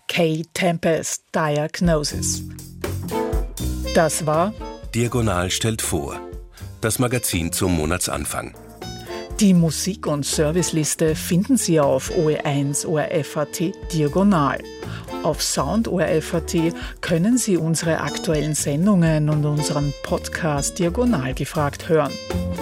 K-Tempest Diagnosis. Das war Diagonal stellt vor, das Magazin zum Monatsanfang. die Musik- und Serviceliste finden Sie auf OE1 ORF.at Diagonal. Auf Sound ORF.at können Sie unsere aktuellen Sendungen und unseren Podcast Diagonal gefragt hören.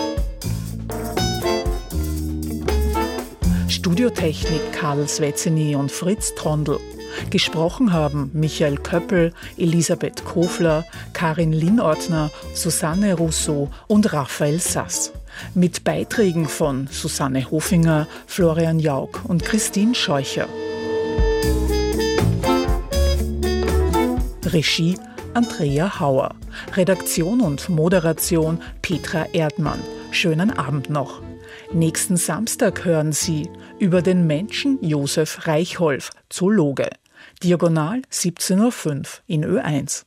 Studiotechnik Karl Svezzeny und Fritz Trondl. Gesprochen haben Michael Köppel, Elisabeth Kofler, Karin Linnortner, Susanne Rousseau und Raphael Sass. Mit Beiträgen von Susanne Hofinger, Florian Jauk und Christine Scheucher. Regie Andrea Hauer. Redaktion und Moderation Petra Erdmann. Schönen Abend noch. Nächsten Samstag hören Sie über den Menschen Josef Reichholf, Zoologe. Diagonal 17.05 Uhr in Ö1.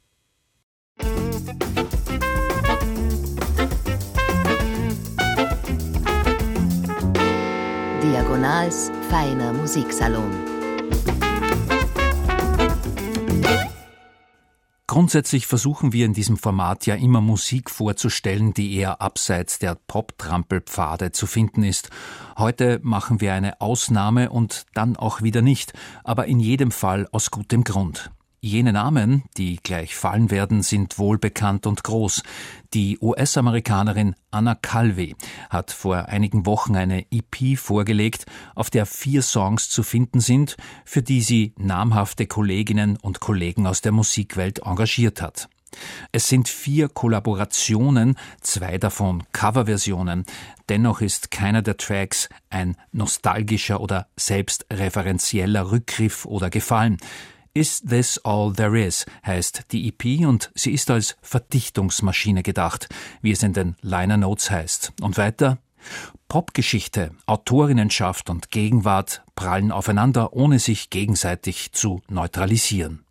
Diagonals feiner Musiksalon. Grundsätzlich versuchen wir in diesem Format ja immer Musik vorzustellen, die eher abseits der Pop-Trampelpfade zu finden ist. Heute machen wir eine Ausnahme und dann auch wieder nicht, aber in jedem Fall aus gutem Grund. Jene Namen, die gleich fallen werden, sind wohlbekannt und groß. Die US-Amerikanerin Anna Calvi hat vor einigen Wochen eine EP vorgelegt, auf der 4 Songs zu finden sind, für die sie namhafte Kolleginnen und Kollegen aus der Musikwelt engagiert hat. Es sind 4 Kollaborationen, 2 davon Coverversionen. Dennoch ist keiner der Tracks ein nostalgischer oder selbstreferenzieller Rückgriff oder Gefallen. Is This All There Is heißt die EP und sie ist als Verdichtungsmaschine gedacht, wie es in den Liner Notes heißt. Und weiter: Popgeschichte, Autorinnenschaft und Gegenwart prallen aufeinander, ohne sich gegenseitig zu neutralisieren.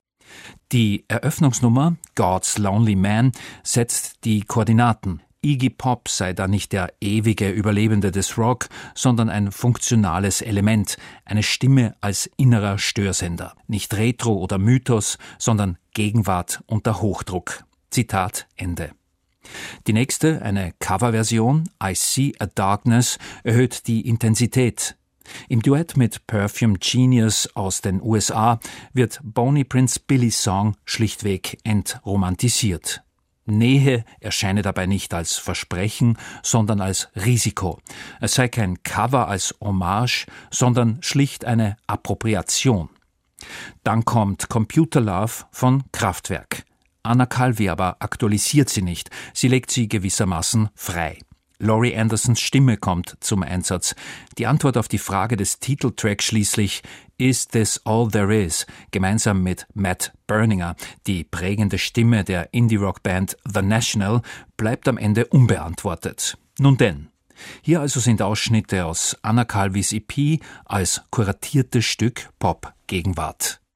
Die Eröffnungsnummer God's Lonely Man setzt die Koordinaten. Iggy Pop sei da nicht der ewige Überlebende des Rock, sondern ein funktionales Element, eine Stimme als innerer Störsender. Nicht Retro oder Mythos, sondern Gegenwart unter Hochdruck. Zitat Ende. Die nächste, eine Coverversion, I See a Darkness, erhöht die Intensität. Im Duett mit Perfume Genius aus den USA wird Boney Prince Billys Song schlichtweg entromantisiert. Nähe erscheine dabei nicht als Versprechen, sondern als Risiko. Es sei kein Cover als Hommage, sondern schlicht eine Appropriation. Dann kommt Computer Love von Kraftwerk. Anna Calvi aber aktualisiert sie nicht, sie legt sie gewissermaßen frei. Laurie Andersons Stimme kommt zum Einsatz. Die Antwort auf die Frage des Titeltracks schließlich Is This All There Is, gemeinsam mit Matt Berninger, die prägende Stimme der Indie-Rock-Band The National, bleibt am Ende unbeantwortet. Nun denn, hier also sind Ausschnitte aus Anna Calvis EP als kuratiertes Stück Pop-Gegenwart.